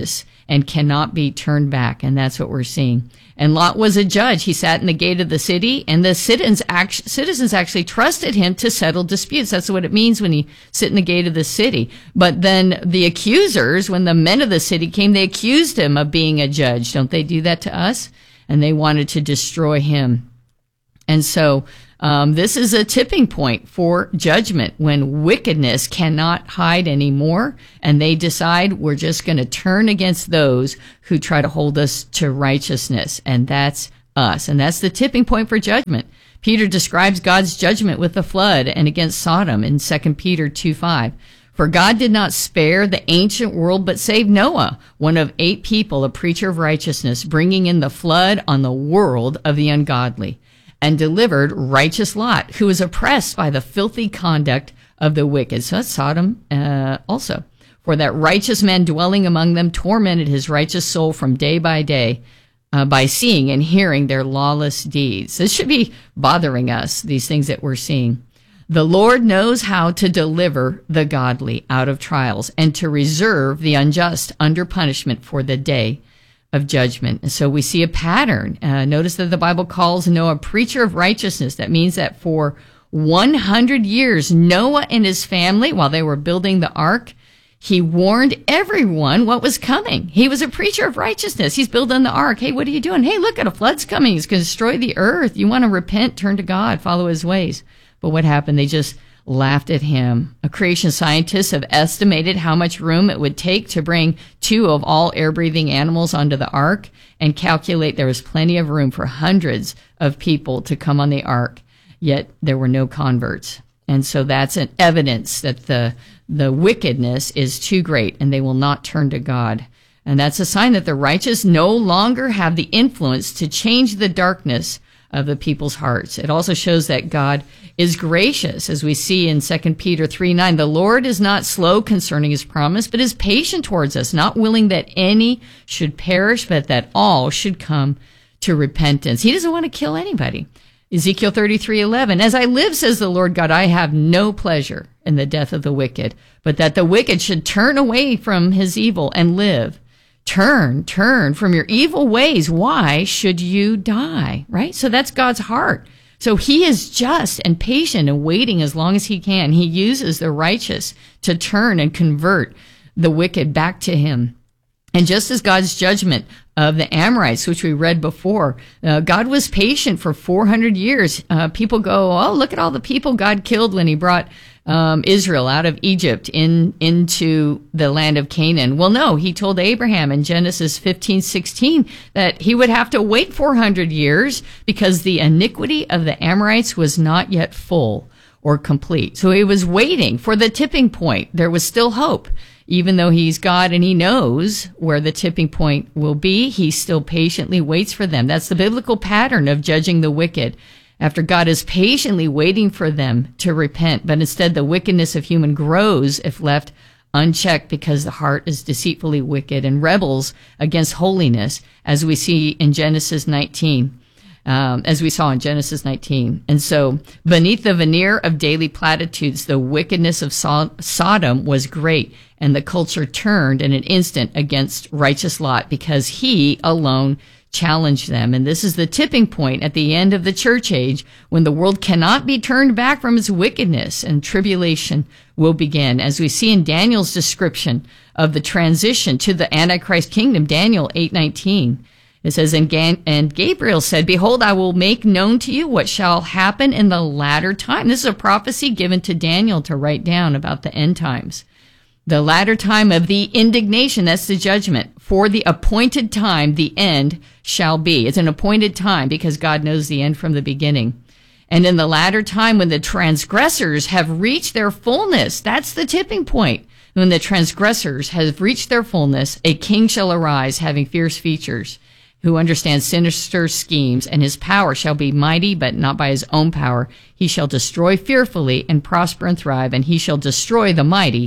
and cannot be turned back. And that's what we're seeing. And Lot was a judge. He sat in the gate of the city, and the citizens, act- citizens actually trusted him to settle disputes. That's what it means when you sit in the gate of the city. But then the accusers, when the men of the city came, they accused him of being a judge. Don't they do that to us? And they wanted to destroy him. And so um, this is a tipping point for judgment when wickedness cannot hide anymore, and they decide we're just going to turn against those who try to hold us to righteousness, and that's us. And that's the tipping point for judgment. Peter describes God's judgment with the flood and against Sodom in Second Peter two five. For God did not spare the ancient world, but saved Noah, one of eight people, a preacher of righteousness, bringing in the flood on the world of the ungodly, and delivered righteous Lot, who was oppressed by the filthy conduct of the wicked. So that's Sodom uh, also. For that righteous man dwelling among them tormented his righteous soul from day by day uh, by seeing and hearing their lawless deeds. This should be bothering us, these things that we're seeing. The Lord knows how to deliver the godly out of trials and to reserve the unjust under punishment for the day of judgment. And so we see a pattern. Uh, notice that the Bible calls Noah a preacher of righteousness. That means that for one hundred years, Noah and his family, while they were building the ark, he warned everyone what was coming. He was a preacher of righteousness. He's building the ark. Hey, what are you doing? Hey, look at a flood's coming. It's going to destroy the earth. You want to repent, turn to God, follow his ways. But what happened? They just laughed at him. A creation scientists have estimated how much room it would take to bring two of all air-breathing animals onto the ark and calculate there was plenty of room for hundreds of people to come on the ark, yet there were no converts. And so that's an evidence that the the wickedness is too great and they will not turn to God. And that's a sign that the righteous no longer have the influence to change the darkness of the people's hearts. It also shows that God is gracious, as we see in Second Peter three nine. The Lord is not slow concerning his promise, but is patient towards us, not willing that any should perish, but that all should come to repentance. He doesn't want to kill anybody. Ezekiel thirty-three eleven. As I live, says the Lord God, I have no pleasure in the death of the wicked, but that the wicked should turn away from his evil and live. Turn, turn from your evil ways. Why should you die? Right? So that's God's heart. So he is just and patient and waiting as long as he can. He uses the righteous to turn and convert the wicked back to him. And just as God's judgment of the Amorites, which we read before, uh, God was patient for four hundred years. Uh, people go, oh, look at all the people God killed when he brought um, Israel out of Egypt in into the land of Canaan. Well, no, he told Abraham in Genesis fifteen sixteen that he would have to wait four hundred years because the iniquity of the Amorites was not yet full or complete. So he was waiting for the tipping point. There was still hope. Even though he's God and he knows where the tipping point will be, he still patiently waits for them. That's the biblical pattern of judging the wicked. After God is patiently waiting for them to repent, but instead the wickedness of human grows if left unchecked because the heart is deceitfully wicked and rebels against holiness, as we see in Genesis nineteen. Um, as we saw in Genesis nineteen. And so beneath the veneer of daily platitudes, the wickedness of so- Sodom was great, and the culture turned in an instant against righteous Lot because he alone challenged them. And this is the tipping point at the end of the church age when the world cannot be turned back from its wickedness, and tribulation will begin. As we see in Daniel's description of the transition to the Antichrist kingdom, Daniel eight nineteen. It says, and, Gan- and Gabriel said, behold, I will make known to you what shall happen in the latter time. This is a prophecy given to Daniel to write down about the end times. The latter time of the indignation, that's the judgment. For the appointed time, the end shall be. It's an appointed time because God knows the end from the beginning. And in the latter time, when the transgressors have reached their fullness, that's the tipping point. When the transgressors have reached their fullness, a king shall arise having fierce features, who understands sinister schemes, and his power shall be mighty, but not by his own power. He shall destroy fearfully and prosper and thrive, and he shall destroy the mighty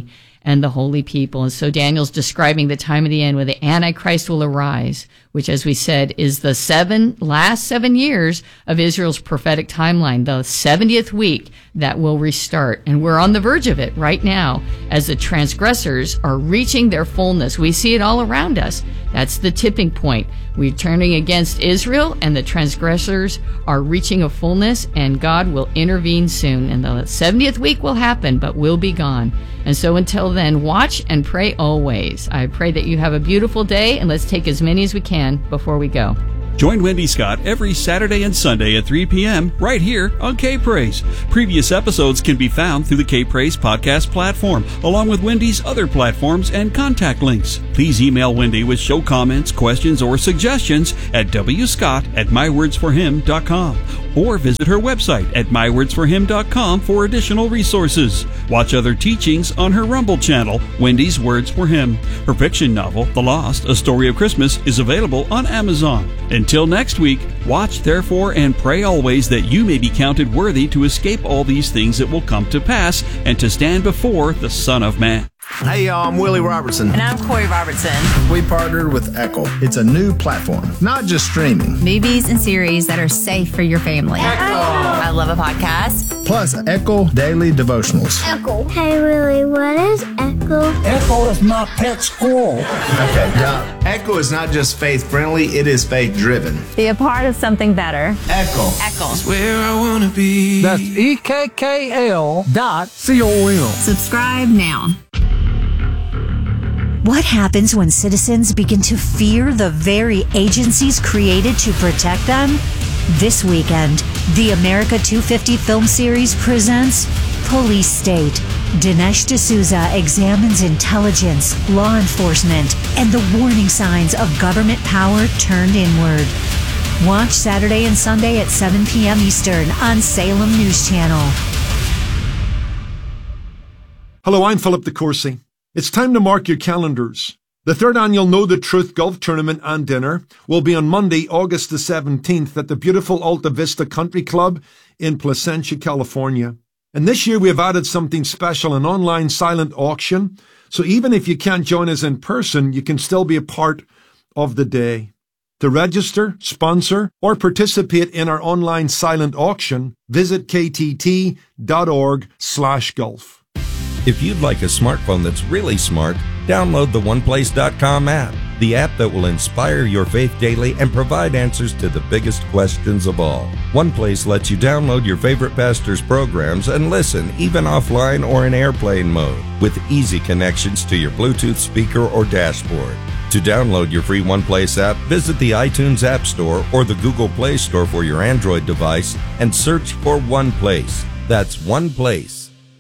and the holy people. And so Daniel's describing the time of the end when the Antichrist will arise, which, as we said, is the seven last seven years of Israel's prophetic timeline, the seventieth week that will restart. And we're on the verge of it right now as the transgressors are reaching their fullness. We see it all around us. That's the tipping point. We're turning against Israel, and the transgressors are reaching a fullness, and God will intervene soon. And the seventieth week will happen, but will be gone. And so until then, watch and pray always. I pray that you have a beautiful day, and let's take as many as we can before we go. Join Wendy Scott every Saturday and Sunday at three p.m. right here on K-Praise. Previous episodes can be found through the K-Praise podcast platform, along with Wendy's other platforms and contact links. Please email Wendy with show comments, questions, or suggestions at wscott at my words for him dot com, or visit her website at my words for him dot com for additional resources. Watch other teachings on her Rumble channel, Wendy's Words for Him. Her fiction novel, The Lost, A Story of Christmas, is available on Amazon. Until next week, watch therefore and pray always that you may be counted worthy to escape all these things that will come to pass and to stand before the Son of Man. Hey y'all, I'm Willie Robertson. And I'm Corey Robertson. We partnered with Echo. It's a new platform, not just streaming. Movies and series that are safe for your family. Echo. I love a podcast. Plus Echo Daily Devotionals. Echo. Hey Willie, what is Echo? Echo is my pet squirrel. Okay, now, Echo is not just faith-friendly, it is faith-driven. Be a part of something better. Echo. Echo. It's where I want to be. That's E K K L dot C O M. Subscribe now. What happens when citizens begin to fear the very agencies created to protect them? This weekend, the America two fifty film series presents Police State. Dinesh D'Souza examines intelligence, law enforcement, and the warning signs of government power turned inward. Watch Saturday and Sunday at seven p.m. Eastern on Salem News Channel. Hello, I'm Philip DeCourcy. It's time to mark your calendars. The third annual Know the Truth Golf Tournament and Dinner will be on Monday, August the seventeenth at the beautiful Alta Vista Country Club in Placentia, California. And this year we have added something special, an online silent auction. So even if you can't join us in person, you can still be a part of the day. To register, sponsor, or participate in our online silent auction, visit ktt.org slash golf. If you'd like a smartphone that's really smart, download the one place dot com app, the app that will inspire your faith daily and provide answers to the biggest questions of all. OnePlace lets you download your favorite pastor's programs and listen, even offline or in airplane mode, with easy connections to your Bluetooth speaker or dashboard. To download your free OnePlace app, visit the iTunes App Store or the Google Play Store for your Android device and search for OnePlace. That's OnePlace.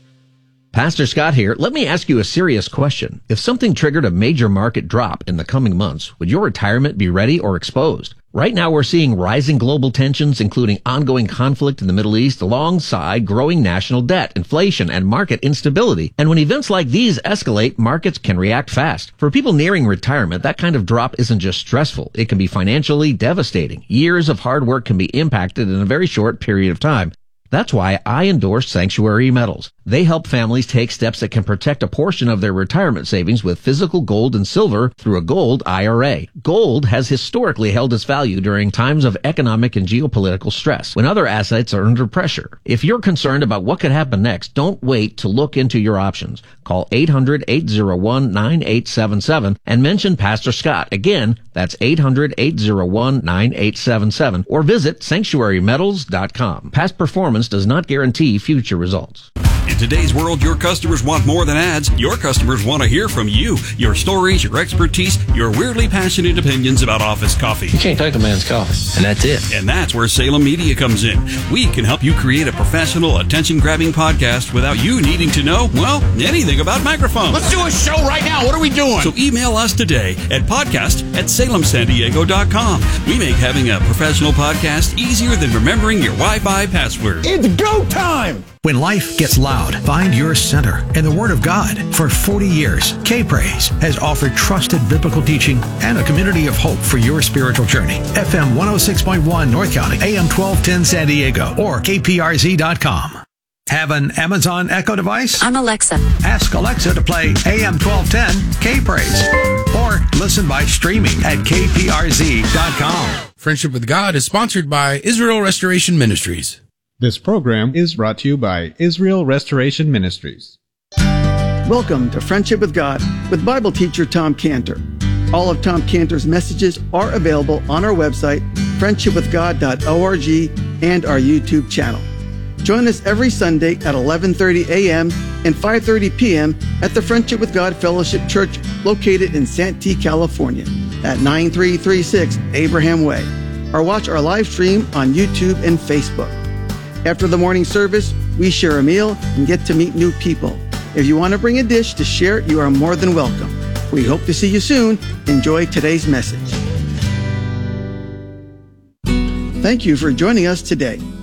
Pastor Scott here. Let me ask you a serious question. If something triggered a major market drop in the coming months, would your retirement be ready or exposed? Right now we're seeing rising global tensions, including ongoing conflict in the Middle East, alongside growing national debt, inflation, and market instability. And when events like these escalate, markets can react fast. For people nearing retirement, that kind of drop isn't just stressful. It can be financially devastating. Years of hard work can be impacted in a very short period of time. That's why I endorse Sanctuary Metals. They help families take steps that can protect a portion of their retirement savings with physical gold and silver through a gold I R A. Gold has historically held its value during times of economic and geopolitical stress, when other assets are under pressure. If you're concerned about what could happen next, don't wait to look into your options. Call eight hundred, eight oh one, nine eight seven seven and mention Pastor Scott. Again, that's eight hundred, eight oh one, nine eight seven seven, or visit sanctuary metals dot com. Past performance does not guarantee future results. In today's world, your customers want more than ads. Your customers want to hear from you. Your stories, your expertise, your weirdly passionate opinions about office coffee. You can't take a man's coffee, and that's it. And that's where Salem Media comes in. We can help you create a professional, attention-grabbing podcast without you needing to know, well, anything about microphones. Let's do a show right now. What are we doing? So email us today at podcast at salem san diego dot com. We make having a professional podcast easier than remembering your Wi-Fi password. It's go time! When life gets loud, find your center in the Word of God. For forty years, K-Praise has offered trusted biblical teaching and a community of hope for your spiritual journey. F M one oh six point one North County, A M twelve ten San Diego, or K P R Z dot com. Have an Amazon Echo device? I'm Alexa. Ask Alexa to play A M twelve ten K-Praise. Or listen by streaming at K P R Z dot com. Friendship with God is sponsored by Israel Restoration Ministries. This program is brought to you by Israel Restoration Ministries. Welcome to Friendship with God with Bible teacher Tom Cantor. All of Tom Cantor's messages are available on our website, friendship with god dot org, and our YouTube channel. Join us every Sunday at eleven thirty a.m. and five thirty p.m. at the Friendship with God Fellowship Church located in Santee, California at nine three three six Abraham Way, or watch our live stream on YouTube and Facebook. After the morning service, we share a meal and get to meet new people. If you want to bring a dish to share, you are more than welcome. We hope to see you soon. Enjoy today's message. Thank you for joining us today.